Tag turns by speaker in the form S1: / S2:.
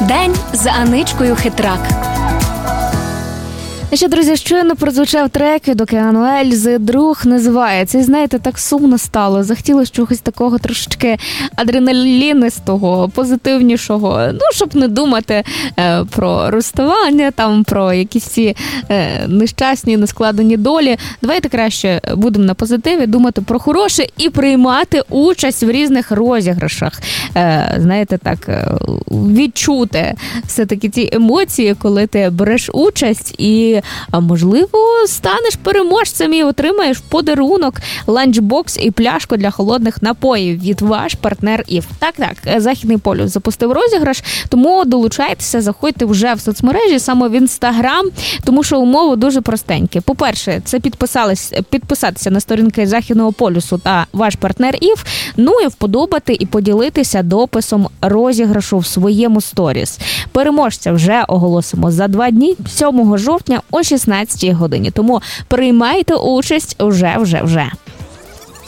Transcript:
S1: День з Аничкою Хитрак.
S2: Ще, друзі, щойно прозвучав трек від Океану Ельзи «Друг» називається. І, знаєте, так сумно стало. Захотілося чогось такого трошечки адреналінистого, позитивнішого. Ну, щоб не думати про розставання, там, про якісь ці нещасні, нескладені долі. Давайте краще будемо на позитиві, думати про хороше і приймати участь в різних розіграшах. Знаєте, так, відчути все-таки ці емоції, коли ти береш участь і можливо, станеш переможцем і отримаєш в подарунок ланчбокс і пляшку для холодних напоїв від ваш партнер ІФ. Так, Західний полюс запустив розіграш, тому долучайтеся, заходьте вже в соцмережі, саме в Інстаграм, тому що умови дуже простенькі. По-перше, це підписатися на сторінки Західного полюсу та ваш партнер ІФ, ну і вподобати і поділитися дописом розіграшу в своєму сторіс. Переможця вже оголосимо за 2 дні, 7 жовтня о 16 годині. Тому приймайте участь уже.